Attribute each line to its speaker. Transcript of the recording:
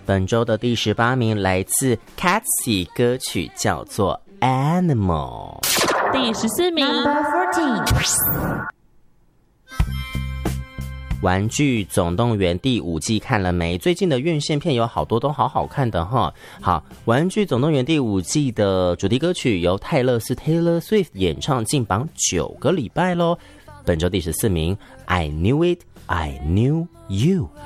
Speaker 1: 本周的第18名来自 Cathy， 歌曲叫做 Animal。
Speaker 2: 第14名
Speaker 3: Number 14。
Speaker 1: 玩具总动员第5季看了没？最近的院线片有好多都好好看的哈。好，玩具总动员第5季的主题歌曲由泰勒斯 Taylor Swift 演唱进榜9个礼拜咯。本周第14名 I Knew It, I Knew You。